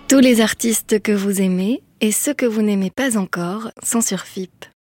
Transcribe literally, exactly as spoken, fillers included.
Tous les artistes que vous aimez et ceux que vous n'aimez pas encore sont sur F I P.